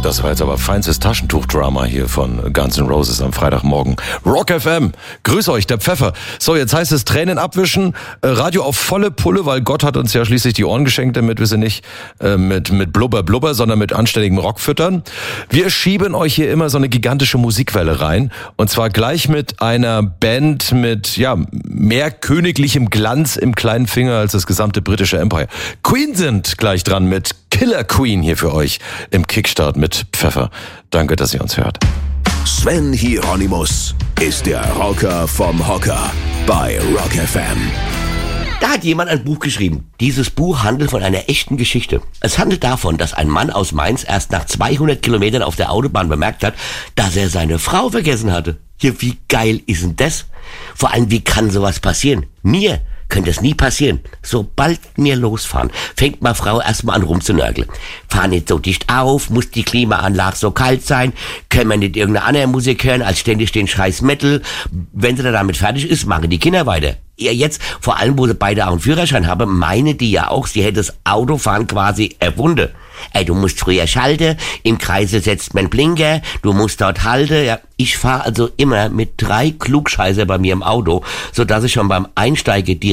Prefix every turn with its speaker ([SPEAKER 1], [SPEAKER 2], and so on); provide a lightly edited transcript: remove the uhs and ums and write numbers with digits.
[SPEAKER 1] Das war jetzt aber feinstes Taschentuch-Drama hier von Guns N' Roses am Freitagmorgen. Rock FM, grüß euch, der Pfeffer. So, jetzt heißt es Tränen abwischen, Radio auf volle Pulle, weil Gott hat uns ja schließlich die Ohren geschenkt, damit wir sie nicht mit Blubber, sondern mit anständigem Rock füttern. Wir schieben euch hier immer so eine gigantische Musikwelle rein. Und zwar gleich mit einer Band mit mehr königlichem Glanz im kleinen Finger als das gesamte britische Empire. Queen sind gleich dran mit Killer Queen hier für euch im Kickstart mit Pfeffer. Danke, dass ihr uns hört.
[SPEAKER 2] Sven Hieronymus ist der Rocker vom Hocker bei Rock FM.
[SPEAKER 3] Da hat jemand ein Buch geschrieben. Dieses Buch handelt von einer echten Geschichte. Es handelt davon, dass ein Mann aus Mainz erst nach 200 Kilometern auf der Autobahn bemerkt hat, dass er seine Frau vergessen hatte. Ja, wie geil ist denn das? Vor allem, wie kann sowas passieren? Mir könnte es nie passieren. Sobald wir losfahren, fängt meine Frau erstmal an rumzunörgeln. Fahr nicht so dicht auf, muss die Klimaanlage so kalt sein, können wir nicht irgendeine andere Musik hören als ständig den scheiß Metal. Wenn sie dann damit fertig ist, machen die Kinder weiter. Ja, jetzt, vor allem, wo sie beide auch einen Führerschein haben, meine die ja auch, sie hätte das Autofahren quasi erfunden. Ey, du musst früher schalten, im Kreisel setzt man Blinker, du musst dort halten. Ja, ich fahre also immer mit 3 Klugscheißer bei mir im Auto, sodass ich schon beim Einsteigen